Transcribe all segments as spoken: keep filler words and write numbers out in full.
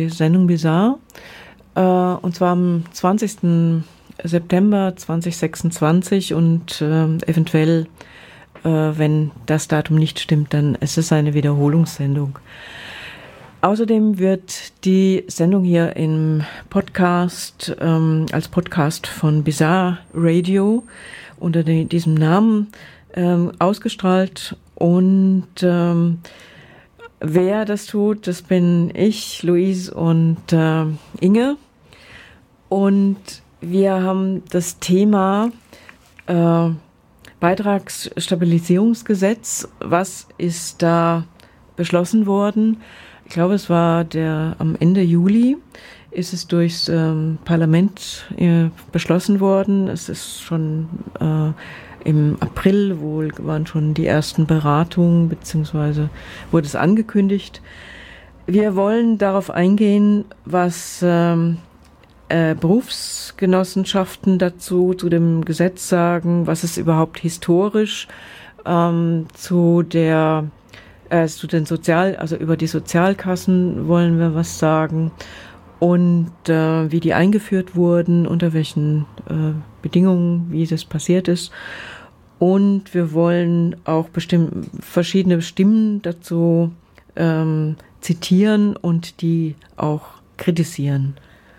Sendung Bizarre, äh, und zwar am zwanzigsten September zweitausendsechsundzwanzig und äh, eventuell, äh, wenn das Datum nicht stimmt, dann ist es eine Wiederholungssendung. Außerdem wird die Sendung hier im Podcast, ähm, als Podcast von Bizarre Radio unter de, diesem Namen ähm, ausgestrahlt und ähm, wer das tut, das bin ich, Luise und äh, Inge. Und wir haben das Thema äh, Beitragsstabilisierungsgesetz. Was ist da beschlossen worden? Ich glaube, es war der am Ende Juli ist es durchs ähm, Parlament äh, beschlossen worden. Es ist schon äh, im April wohl waren schon die ersten Beratungen, beziehungsweise wurde es angekündigt. Wir wollen darauf eingehen, was ähm, äh, Berufsgenossenschaften dazu, zu dem Gesetz sagen, was es überhaupt historisch ähm, zu der, äh, zu den Sozial, also über die Sozialkassen wollen wir was sagen und äh, wie die eingeführt wurden, unter welchen äh, Bedingungen, wie das passiert ist. Und wir wollen auch bestimmt verschiedene Stimmen dazu ähm, zitieren und die auch kritisieren.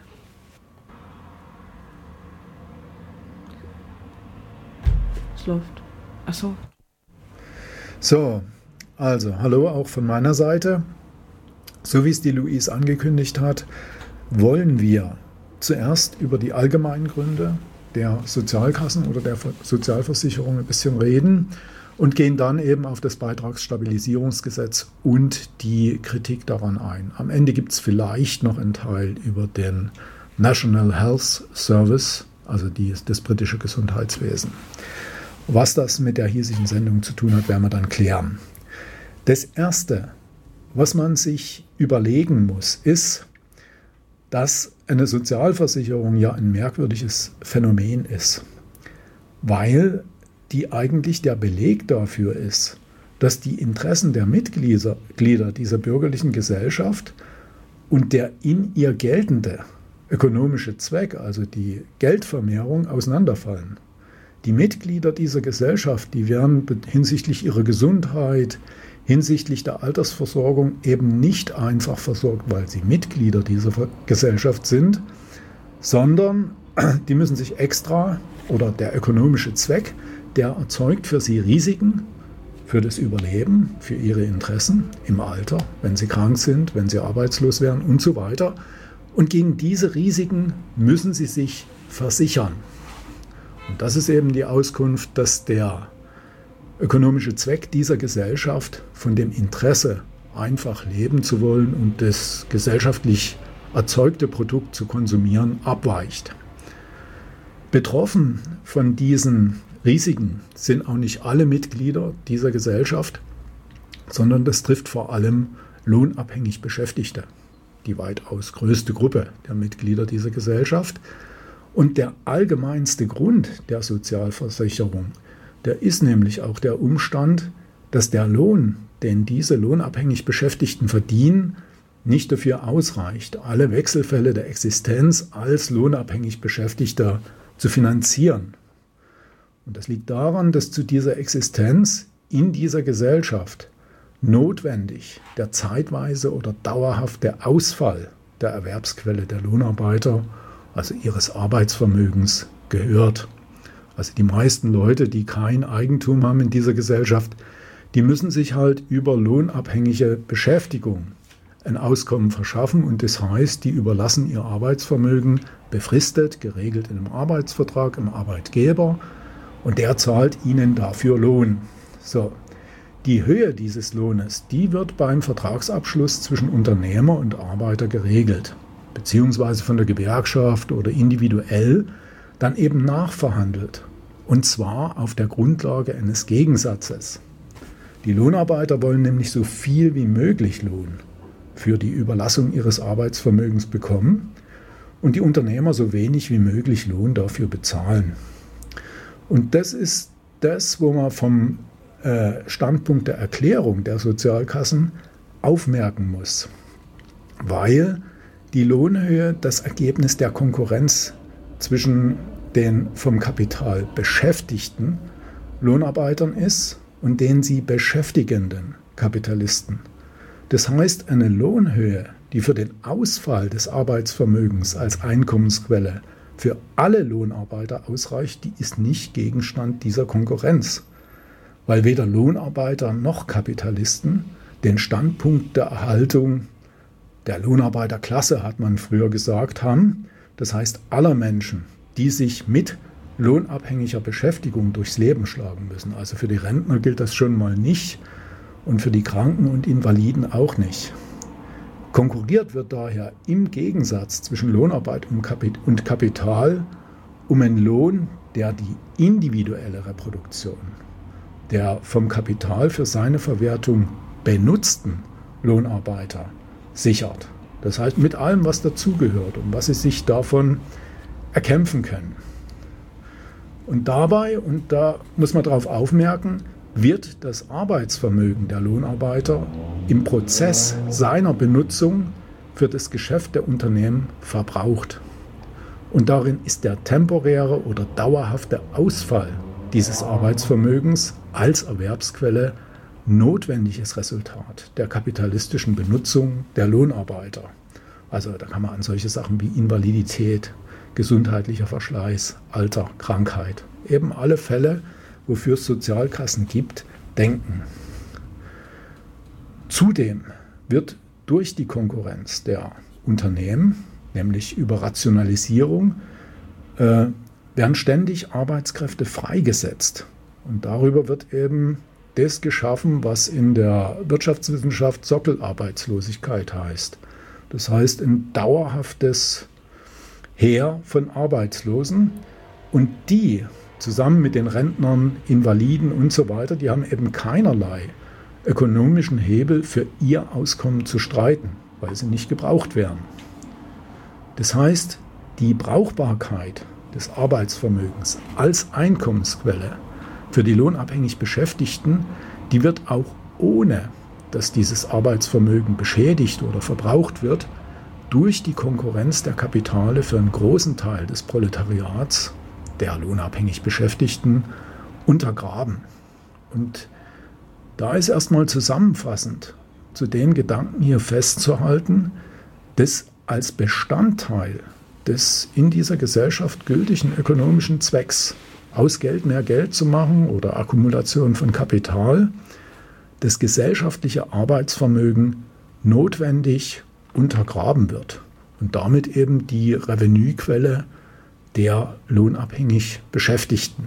Es läuft. Ach so. So, also hallo auch von meiner Seite. So wie es die Luise angekündigt hat, wollen wir zuerst über die allgemeinen Gründe der Sozialkassen oder der Sozialversicherung ein bisschen reden und gehen dann eben auf das Beitragsstabilisierungsgesetz und die Kritik daran ein. Am Ende gibt es vielleicht noch einen Teil über den National Health Service, also die, das britische Gesundheitswesen. Was das mit der hiesigen Sendung zu tun hat, werden wir dann klären. Das Erste, was man sich überlegen muss, ist, dass eine Sozialversicherung ja ein merkwürdiges Phänomen ist, weil die eigentlich der Beleg dafür ist, dass die Interessen der Mitglieder dieser bürgerlichen Gesellschaft und der in ihr geltende ökonomische Zweck, also die Geldvermehrung, auseinanderfallen. Die Mitglieder dieser Gesellschaft, die werden hinsichtlich ihrer Gesundheit, hinsichtlich der Altersversorgung eben nicht einfach versorgt, weil sie Mitglieder dieser Gesellschaft sind, sondern die müssen sich extra, oder der ökonomische Zweck, der erzeugt für sie Risiken für das Überleben, für ihre Interessen im Alter, wenn sie krank sind, wenn sie arbeitslos werden und so weiter. Und gegen diese Risiken müssen sie sich versichern. Und das ist eben die Auskunft, dass der ökonomische Zweck dieser Gesellschaft von dem Interesse, einfach leben zu wollen und das gesellschaftlich erzeugte Produkt zu konsumieren, abweicht. Betroffen von diesen Risiken sind auch nicht alle Mitglieder dieser Gesellschaft, sondern das trifft vor allem lohnabhängig Beschäftigte, die weitaus größte Gruppe der Mitglieder dieser Gesellschaft. Und der allgemeinste Grund der Sozialversicherung, der ist nämlich auch der Umstand, dass der Lohn, den diese lohnabhängig Beschäftigten verdienen, nicht dafür ausreicht, alle Wechselfälle der Existenz als lohnabhängig Beschäftigter zu finanzieren. Und das liegt daran, dass zu dieser Existenz in dieser Gesellschaft notwendig der zeitweise oder dauerhafte Ausfall der Erwerbsquelle der Lohnarbeiter, also ihres Arbeitsvermögens, gehört. Also die meisten Leute, die kein Eigentum haben in dieser Gesellschaft, die müssen sich halt über lohnabhängige Beschäftigung ein Auskommen verschaffen und das heißt, die überlassen ihr Arbeitsvermögen befristet, geregelt in einem Arbeitsvertrag im Arbeitgeber und der zahlt ihnen dafür Lohn. So, die Höhe dieses Lohnes, die wird beim Vertragsabschluss zwischen Unternehmer und Arbeiter geregelt, beziehungsweise von der Gewerkschaft oder individuell dann eben nachverhandelt, und zwar auf der Grundlage eines Gegensatzes. Die Lohnarbeiter wollen nämlich so viel wie möglich Lohn für die Überlassung ihres Arbeitsvermögens bekommen und die Unternehmer so wenig wie möglich Lohn dafür bezahlen. Und das ist das, wo man vom äh, Standpunkt der Erklärung der Sozialkassen aufmerken muss, weil die Lohnhöhe das Ergebnis der Konkurrenz zwischen den vom Kapital beschäftigten Lohnarbeitern ist und den sie beschäftigenden Kapitalisten. Das heißt, eine Lohnhöhe, die für den Ausfall des Arbeitsvermögens als Einkommensquelle für alle Lohnarbeiter ausreicht, die ist nicht Gegenstand dieser Konkurrenz, weil weder Lohnarbeiter noch Kapitalisten den Standpunkt der Erhaltung der Lohnarbeiterklasse, hat man früher gesagt, haben. Das heißt, aller Menschen, die sich mit lohnabhängiger Beschäftigung durchs Leben schlagen müssen. Also für die Rentner gilt das schon mal nicht und für die Kranken und Invaliden auch nicht. Konkurriert wird daher im Gegensatz zwischen Lohnarbeit und Kapital um einen Lohn, der die individuelle Reproduktion der vom Kapital für seine Verwertung benutzten Lohnarbeiter sichert. Das heißt, mit allem, was dazugehört und was sie sich davon erkämpfen können. Und dabei, und da muss man darauf aufmerken, wird das Arbeitsvermögen der Lohnarbeiter im Prozess seiner Benutzung für das Geschäft der Unternehmen verbraucht. Und darin ist der temporäre oder dauerhafte Ausfall dieses Arbeitsvermögens als Erwerbsquelle notwendiges Resultat der kapitalistischen Benutzung der Lohnarbeiter. Also da kann man an solche Sachen wie Invalidität, gesundheitlicher Verschleiß, Alter, Krankheit, eben alle Fälle, wofür es Sozialkassen gibt, denken. Zudem wird durch die Konkurrenz der Unternehmen, nämlich über Rationalisierung, äh, werden ständig Arbeitskräfte freigesetzt. Und darüber wird eben das geschaffen, was in der Wirtschaftswissenschaft Sockelarbeitslosigkeit heißt. Das heißt, ein dauerhaftes Heer von Arbeitslosen. Und die, zusammen mit den Rentnern, Invaliden und so weiter, die haben eben keinerlei ökonomischen Hebel für ihr Auskommen zu streiten, weil sie nicht gebraucht werden. Das heißt, die Brauchbarkeit des Arbeitsvermögens als Einkommensquelle für die lohnabhängig Beschäftigten, die wird auch ohne, dass dieses Arbeitsvermögen beschädigt oder verbraucht wird, durch die Konkurrenz der Kapitale für einen großen Teil des Proletariats, der lohnabhängig Beschäftigten, untergraben. Und da ist erstmal zusammenfassend zu den Gedanken hier festzuhalten, dass als Bestandteil des in dieser Gesellschaft gültigen ökonomischen Zwecks, aus Geld mehr Geld zu machen oder Akkumulation von Kapital, das gesellschaftliche Arbeitsvermögen notwendig untergraben wird und damit eben die Revenuequelle der lohnabhängig Beschäftigten.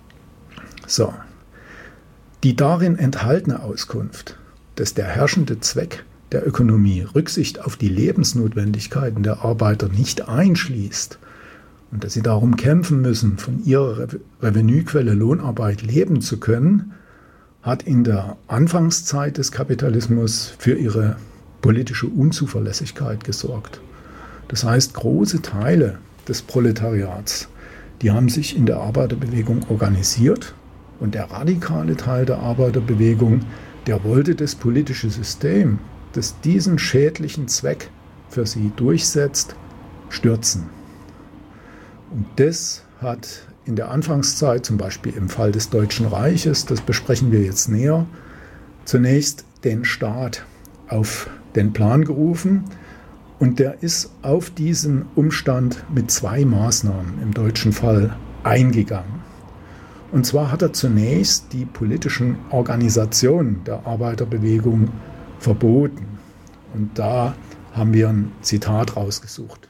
So. Die darin enthaltene Auskunft, dass der herrschende Zweck der Ökonomie Rücksicht auf die Lebensnotwendigkeiten der Arbeiter nicht einschließt und dass sie darum kämpfen müssen, von ihrer Re- Revenuequelle Lohnarbeit leben zu können, hat in der Anfangszeit des Kapitalismus für ihre politische Unzuverlässigkeit gesorgt. Das heißt, große Teile des Proletariats, die haben sich in der Arbeiterbewegung organisiert und der radikale Teil der Arbeiterbewegung, der wollte das politische System, das diesen schädlichen Zweck für sie durchsetzt, stürzen. Und das hat in der Anfangszeit, zum Beispiel im Fall des Deutschen Reiches, das besprechen wir jetzt näher, zunächst den Staat auf den Plan gerufen. Und der ist auf diesen Umstand mit zwei Maßnahmen im deutschen Fall eingegangen. Und zwar hat er zunächst die politischen Organisationen der Arbeiterbewegung verboten. Und da haben wir ein Zitat rausgesucht.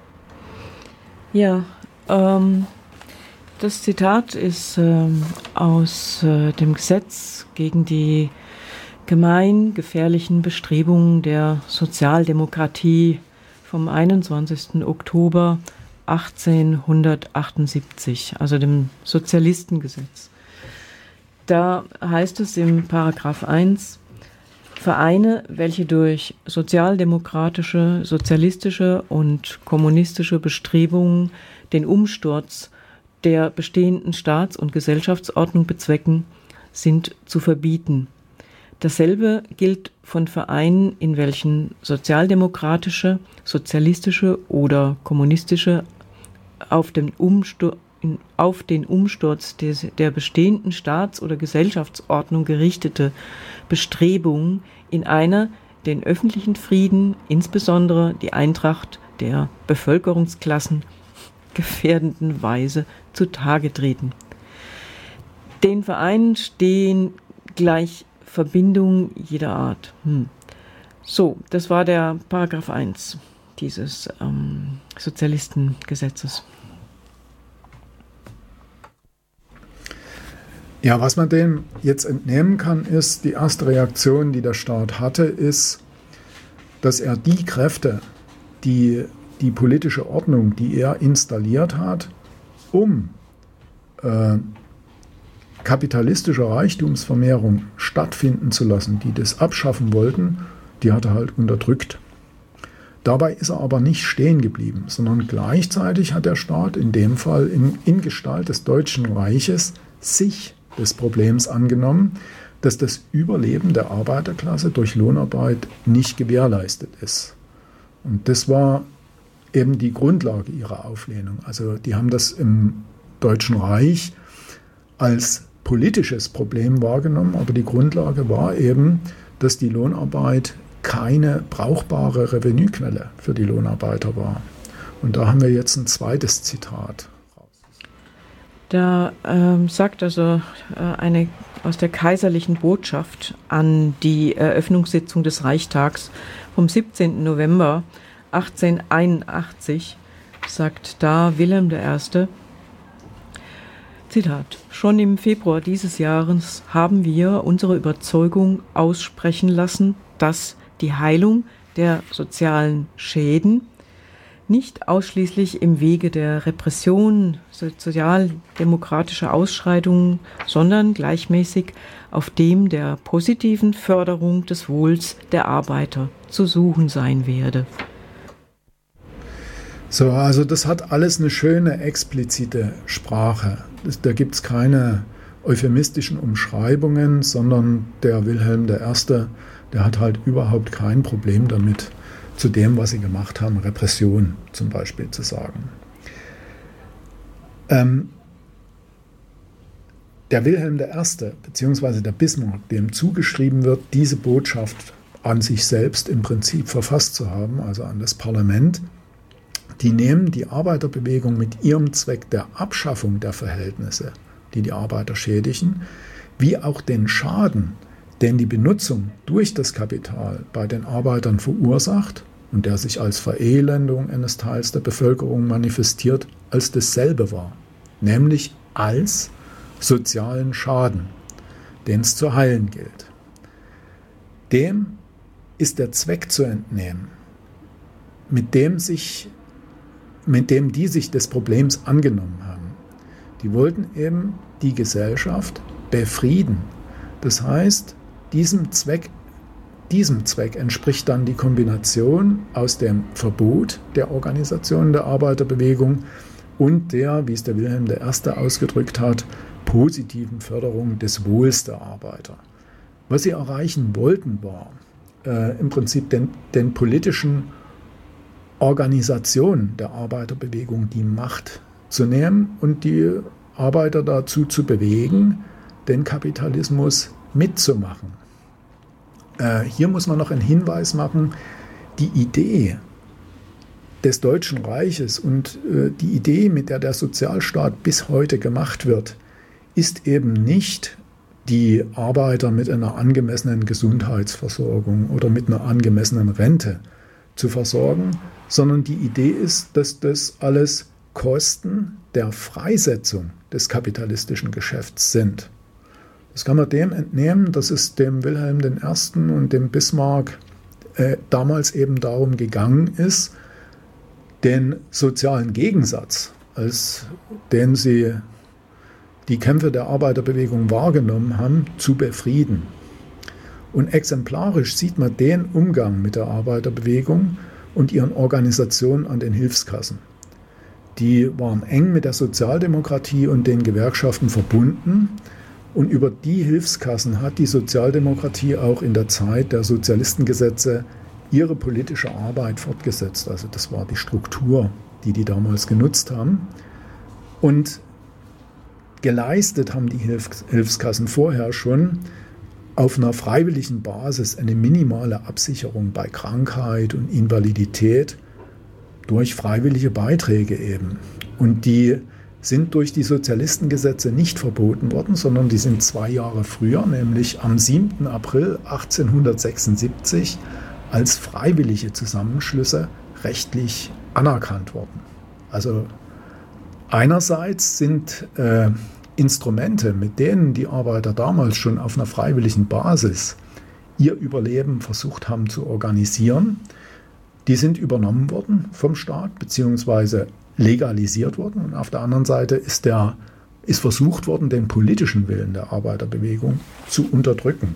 Ja, ähm, das Zitat ist ähm, aus äh, dem Gesetz gegen die gemeingefährlichen Bestrebungen der Sozialdemokratie vom einundzwanzigsten Oktober achtzehnhundertachtundsiebzig, also dem Sozialistengesetz. Da heißt es im Paragraph eins, Vereine, welche durch sozialdemokratische, sozialistische und kommunistische Bestrebungen den Umsturz der bestehenden Staats- und Gesellschaftsordnung bezwecken, sind zu verbieten. Dasselbe gilt von Vereinen, in welchen sozialdemokratische, sozialistische oder kommunistische auf den, Umstur- auf den Umsturz des, der bestehenden Staats- oder Gesellschaftsordnung gerichtete Bestrebungen in einer den öffentlichen Frieden, insbesondere die Eintracht der Bevölkerungsklassen, gefährdenden Weise zutage treten. Den Vereinen stehen gleich Verbindungen jeder Art. Hm. So, das war der Paragraph eins dieses ähm, Sozialistengesetzes. Ja, was man dem jetzt entnehmen kann, ist, die erste Reaktion, die der Staat hatte, ist, dass er die Kräfte, die die politische Ordnung, die er installiert hat, um äh, kapitalistische Reichtumsvermehrung stattfinden zu lassen, die das abschaffen wollten, die hat er halt unterdrückt. Dabei ist er aber nicht stehen geblieben, sondern gleichzeitig hat der Staat in dem Fall in, in Gestalt des Deutschen Reiches sich des Problems angenommen, dass das Überleben der Arbeiterklasse durch Lohnarbeit nicht gewährleistet ist. Und das war eben die Grundlage ihrer Auflehnung. Also die haben das im Deutschen Reich als politisches Problem wahrgenommen, aber die Grundlage war eben, dass die Lohnarbeit keine brauchbare Revenuequelle für die Lohnarbeiter war. Und da haben wir jetzt ein zweites Zitat. Da ähm, sagt also äh, eine aus der kaiserlichen Botschaft an die Eröffnungssitzung des Reichstags vom siebzehnten November achtzehnhunderteinundachtzig, sagt da Wilhelm der Erste, Zitat, schon im Februar dieses Jahres haben wir unsere Überzeugung aussprechen lassen, dass die Heilung der sozialen Schäden nicht ausschließlich im Wege der Repression sozialdemokratischer Ausschreitungen, sondern gleichmäßig auf dem der positiven Förderung des Wohls der Arbeiter zu suchen sein werde. So, also das hat alles eine schöne explizite Sprache. Da gibt es keine euphemistischen Umschreibungen, sondern der Wilhelm der Erste, der hat halt überhaupt kein Problem damit, zu dem, was sie gemacht haben, Repression zum Beispiel zu sagen. Ähm, der Wilhelm der Erste, beziehungsweise der Bismarck, dem zugeschrieben wird, diese Botschaft an sich selbst im Prinzip verfasst zu haben, also an das Parlament, die nehmen die Arbeiterbewegung mit ihrem Zweck der Abschaffung der Verhältnisse, die die Arbeiter schädigen, wie auch den Schaden, den die Benutzung durch das Kapital bei den Arbeitern verursacht und der sich als Verelendung eines Teils der Bevölkerung manifestiert, als dasselbe war, nämlich als sozialen Schaden, den es zu heilen gilt. Dem ist der Zweck zu entnehmen, mit dem, sich, mit dem die sich des Problems angenommen haben. Die wollten eben die Gesellschaft befrieden. Das heißt, diesem Zweck Diesem Zweck entspricht dann die Kombination aus dem Verbot der Organisation der Arbeiterbewegung und der, wie es der Wilhelm der Erste ausgedrückt hat, positiven Förderung des Wohls der Arbeiter. Was sie erreichen wollten, war äh, im Prinzip den, den politischen Organisationen der Arbeiterbewegung die Macht zu nehmen und die Arbeiter dazu zu bewegen, den Kapitalismus mitzumachen. Hier muss man noch einen Hinweis machen, die Idee des Deutschen Reiches und die Idee, mit der der Sozialstaat bis heute gemacht wird, ist eben nicht, die Arbeiter mit einer angemessenen Gesundheitsversorgung oder mit einer angemessenen Rente zu versorgen, sondern die Idee ist, dass das alles Kosten der Freisetzung des kapitalistischen Geschäfts sind. Das kann man dem entnehmen, dass es dem Wilhelm der Erste und dem Bismarck äh, damals eben darum gegangen ist, den sozialen Gegensatz, als den sie die Kämpfe der Arbeiterbewegung wahrgenommen haben, zu befrieden. Und exemplarisch sieht man den Umgang mit der Arbeiterbewegung und ihren Organisationen an den Hilfskassen. Die waren eng mit der Sozialdemokratie und den Gewerkschaften verbunden, Und über die Hilfskassen hat die Sozialdemokratie auch in der Zeit der Sozialistengesetze ihre politische Arbeit fortgesetzt. Also das war die Struktur, die die damals genutzt haben. Und geleistet haben die Hilfs- Hilfskassen vorher schon auf einer freiwilligen Basis eine minimale Absicherung bei Krankheit und Invalidität durch freiwillige Beiträge eben. Und die sind durch die Sozialistengesetze nicht verboten worden, sondern die sind zwei Jahre früher, nämlich am siebten April achtzehnhundertsechsundsiebzig, als freiwillige Zusammenschlüsse rechtlich anerkannt worden. Also einerseits sind äh, Instrumente, mit denen die Arbeiter damals schon auf einer freiwilligen Basis ihr Überleben versucht haben zu organisieren, die sind übernommen worden vom Staat bzw. legalisiert worden. Und auf der anderen Seite ist, der, ist versucht worden, den politischen Willen der Arbeiterbewegung zu unterdrücken.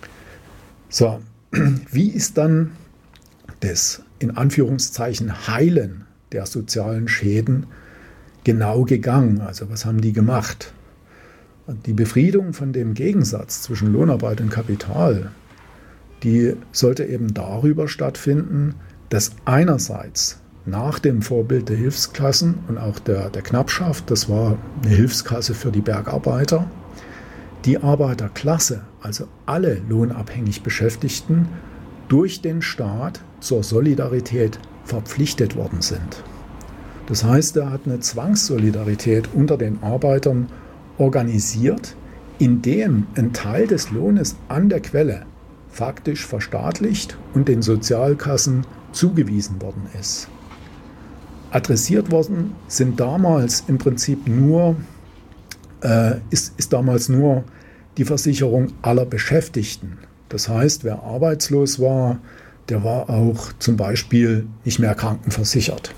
So, wie ist dann das in Anführungszeichen Heilen der sozialen Schäden genau gegangen? Also was haben die gemacht? Die Befriedung von dem Gegensatz zwischen Lohnarbeit und Kapital, die sollte eben darüber stattfinden, dass einerseits nach dem Vorbild der Hilfsklassen und auch der, der Knappschaft, das war eine Hilfskasse für die Bergarbeiter, die Arbeiterklasse, also alle lohnabhängig Beschäftigten, durch den Staat zur Solidarität verpflichtet worden sind. Das heißt, er hat eine Zwangssolidarität unter den Arbeitern organisiert, indem ein Teil des Lohnes an der Quelle faktisch verstaatlicht und den Sozialkassen zugewiesen worden ist. Adressiert worden sind damals im Prinzip nur, äh, ist, ist damals nur die Versicherung aller Beschäftigten. Das heißt, wer arbeitslos war, der war auch zum Beispiel nicht mehr krankenversichert.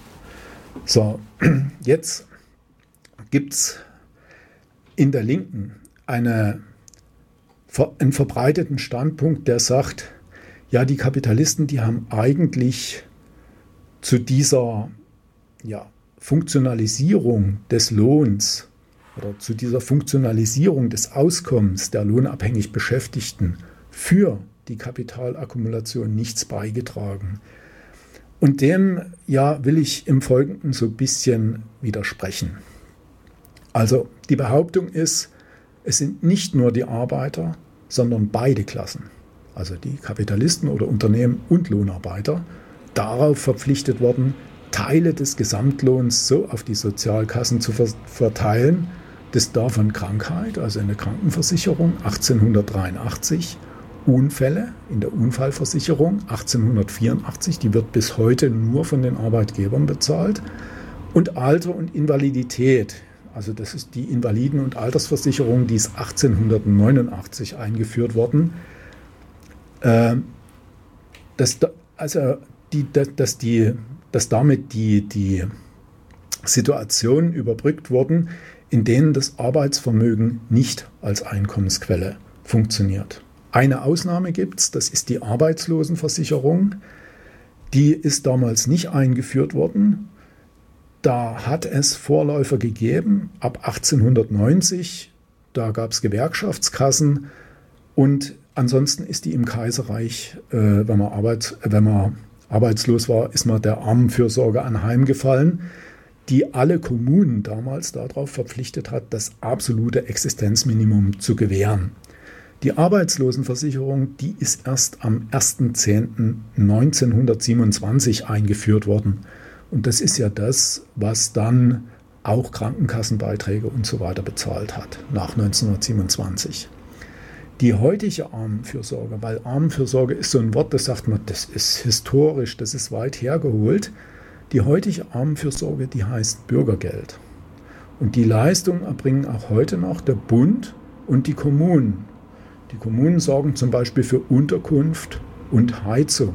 So, jetzt gibt es in der Linken eine, einen verbreiteten Standpunkt, der sagt, ja, die Kapitalisten, die haben eigentlich zu dieser ja, Funktionalisierung des Lohns oder zu dieser Funktionalisierung des Auskommens der lohnabhängig Beschäftigten für die Kapitalakkumulation nichts beigetragen. Und dem ja, will ich im Folgenden so ein bisschen widersprechen. Also die Behauptung ist, es sind nicht nur die Arbeiter, sondern beide Klassen, also die Kapitalisten oder Unternehmen und Lohnarbeiter, darauf verpflichtet worden, Teile des Gesamtlohns so auf die Sozialkassen zu verteilen, dass davon Krankheit, also eine Krankenversicherung achtzehnhundertdreiundachtzig, Unfälle in der Unfallversicherung achtzehnhundertvierundachtzig, die wird bis heute nur von den Arbeitgebern bezahlt, und Alter und Invalidität, also das ist die Invaliden- und Altersversicherung, die ist achtzehnhundertneunundachtzig eingeführt worden, äh, dass, also die, dass, die, dass damit die, die Situationen überbrückt wurden, in denen das Arbeitsvermögen nicht als Einkommensquelle funktioniert. Eine Ausnahme gibt es, das ist die Arbeitslosenversicherung. Die ist damals nicht eingeführt worden. Da hat es Vorläufer gegeben, ab achtzehnhundertneunzig, da gab es Gewerkschaftskassen, und ansonsten ist die im Kaiserreich, äh, wenn, man Arbeit, wenn man arbeitslos war, ist man der Armenfürsorge anheimgefallen, die alle Kommunen damals darauf verpflichtet hat, das absolute Existenzminimum zu gewähren. Die Arbeitslosenversicherung, die ist erst am ersten zehnten neunzehnhundertsiebenundzwanzig eingeführt worden. Und das ist ja das, was dann auch Krankenkassenbeiträge und so weiter bezahlt hat, nach neunzehnhundertsiebenundzwanzig. Die heutige Armenfürsorge, weil Armenfürsorge ist so ein Wort, das sagt man, das ist historisch, das ist weit hergeholt. Die heutige Armenfürsorge, die heißt Bürgergeld. Und die Leistung erbringen auch heute noch der Bund und die Kommunen. Die Kommunen sorgen zum Beispiel für Unterkunft und Heizung.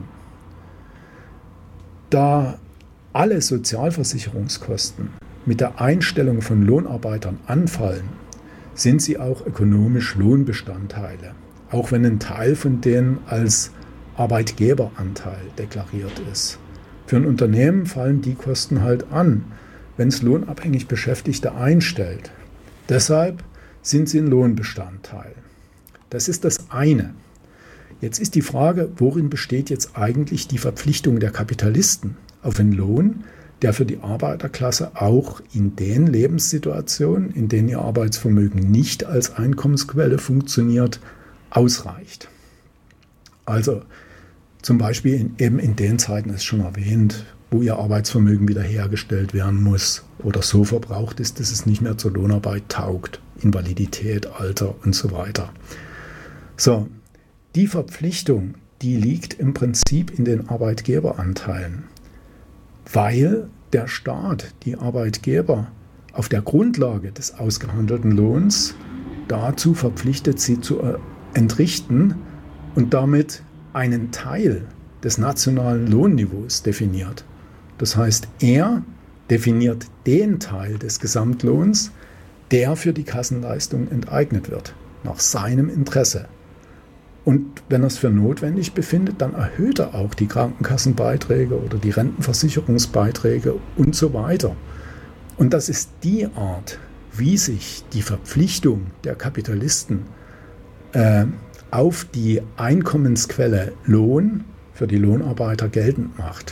Da alle Sozialversicherungskosten mit der Einstellung von Lohnarbeitern anfallen, sind sie auch ökonomisch Lohnbestandteile, auch wenn ein Teil von denen als Arbeitgeberanteil deklariert ist. Für ein Unternehmen fallen die Kosten halt an, wenn es lohnabhängig Beschäftigte einstellt. Deshalb sind sie ein Lohnbestandteil. Das ist das eine. Jetzt ist die Frage, worin besteht jetzt eigentlich die Verpflichtung der Kapitalisten auf einen Lohn, der für die Arbeiterklasse auch in den Lebenssituationen, in denen ihr Arbeitsvermögen nicht als Einkommensquelle funktioniert, ausreicht. Also zum Beispiel in, eben in den Zeiten, ist schon erwähnt, wo ihr Arbeitsvermögen wiederhergestellt werden muss oder so verbraucht ist, dass es nicht mehr zur Lohnarbeit taugt, Invalidität, Alter und so weiter. So, die Verpflichtung, die liegt im Prinzip in den Arbeitgeberanteilen, weil der Staat die Arbeitgeber auf der Grundlage des ausgehandelten Lohns dazu verpflichtet, sie zu entrichten und damit einen Teil des nationalen Lohnniveaus definiert. Das heißt, er definiert den Teil des Gesamtlohns, der für die Kassenleistung enteignet wird, nach seinem Interesse. Und wenn er es für notwendig befindet, dann erhöht er auch die Krankenkassenbeiträge oder die Rentenversicherungsbeiträge und so weiter. Und das ist die Art, wie sich die Verpflichtung der Kapitalisten äh, auf die Einkommensquelle Lohn für die Lohnarbeiter geltend macht.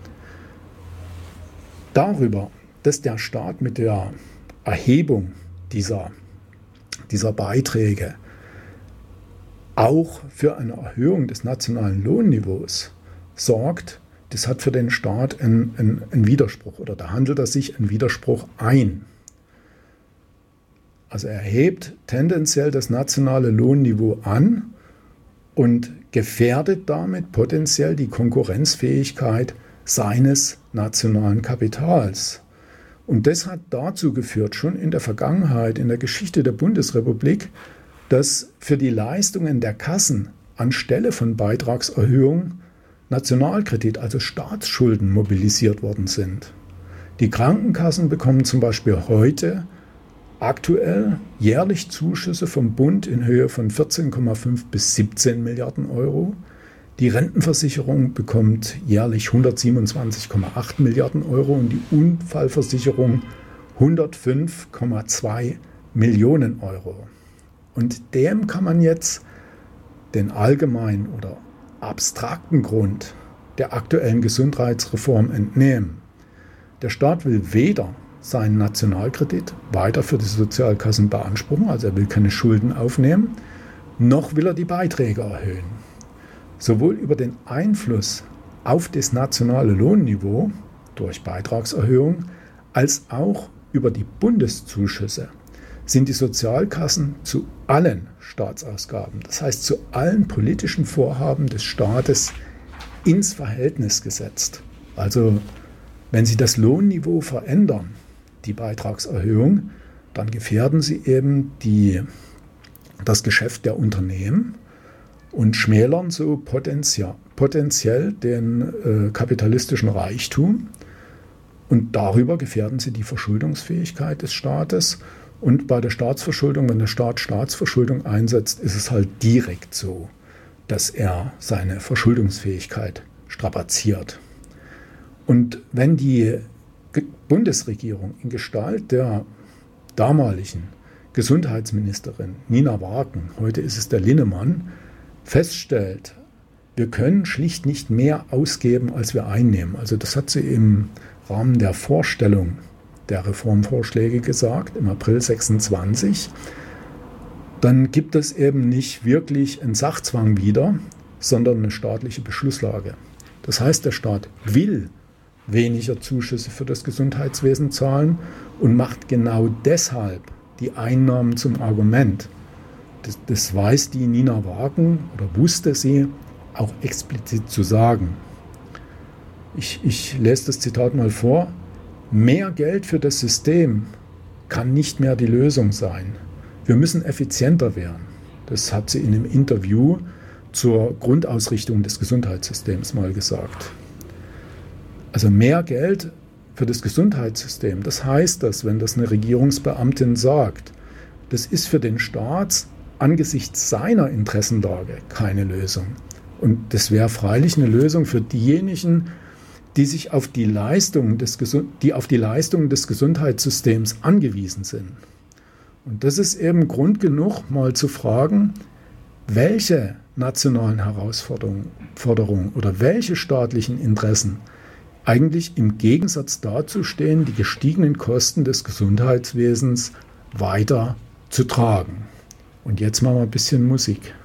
Darüber, dass der Staat mit der Erhebung dieser, dieser Beiträge auch für eine Erhöhung des nationalen Lohnniveaus sorgt, das hat für den Staat einen, einen, einen Widerspruch oder da handelt er sich einen Widerspruch ein. Also er hebt tendenziell das nationale Lohnniveau an und gefährdet damit potenziell die Konkurrenzfähigkeit seines nationalen Kapitals. Und das hat dazu geführt, schon in der Vergangenheit, in der Geschichte der Bundesrepublik, dass für die Leistungen der Kassen anstelle von Beitragserhöhung Nationalkredit, also Staatsschulden, mobilisiert worden sind. Die Krankenkassen bekommen zum Beispiel heute aktuell jährlich Zuschüsse vom Bund in Höhe von vierzehn Komma fünf bis siebzehn Milliarden Euro. Die Rentenversicherung bekommt jährlich hundertsiebenundzwanzig Komma acht Milliarden Euro und die Unfallversicherung hundertfünf Komma zwei Millionen Euro. Und dem kann man jetzt den allgemeinen oder abstrakten Grund der aktuellen Gesundheitsreform entnehmen. Der Staat will weder seinen Nationalkredit weiter für die Sozialkassen beanspruchen, also er will keine Schulden aufnehmen, noch will er die Beiträge erhöhen. Sowohl über den Einfluss auf das nationale Lohnniveau durch Beitragserhöhung als auch über die Bundeszuschüsse sind die Sozialkassen zu allen Staatsausgaben, das heißt zu allen politischen Vorhaben des Staates, ins Verhältnis gesetzt. Also wenn sie das Lohnniveau verändern, die Beitragserhöhung, dann gefährden sie eben die, das Geschäft der Unternehmen und schmälern so potenziell, potenziell den äh, kapitalistischen Reichtum und darüber gefährden sie die Verschuldungsfähigkeit des Staates. Und bei der Staatsverschuldung, wenn der Staat Staatsverschuldung einsetzt, ist es halt direkt so, dass er seine Verschuldungsfähigkeit strapaziert. Und wenn die Bundesregierung in Gestalt der damaligen Gesundheitsministerin Nina Wagen, heute ist es der Linnemann, feststellt, wir können schlicht nicht mehr ausgeben, als wir einnehmen. Also das hat sie im Rahmen der Vorstellung der Reformvorschläge gesagt, im April sechsundzwanzig, dann gibt es eben nicht wirklich einen Sachzwang wieder, sondern eine staatliche Beschlusslage. Das heißt, der Staat will weniger Zuschüsse für das Gesundheitswesen zahlen und macht genau deshalb die Einnahmen zum Argument. Das, das weiß die Nina Wagen oder wusste sie auch explizit zu sagen. Ich, ich lese das Zitat mal vor. Mehr Geld für das System kann nicht mehr die Lösung sein. Wir müssen effizienter werden. Das hat sie in einem Interview zur Grundausrichtung des Gesundheitssystems mal gesagt. Also mehr Geld für das Gesundheitssystem. Das heißt, dass wenn das eine Regierungsbeamtin sagt, das ist für den Staat angesichts seiner Interessenlage keine Lösung. Und das wäre freilich eine Lösung für diejenigen, die sich auf die Leistung des, die auf die Leistung des Gesundheitssystems angewiesen sind. Und das ist eben Grund genug, mal zu fragen, welche nationalen Herausforderungen Forderungen oder welche staatlichen Interessen eigentlich im Gegensatz dazu stehen, die gestiegenen Kosten des Gesundheitswesens weiter zu tragen. Und jetzt machen wir ein bisschen Musik.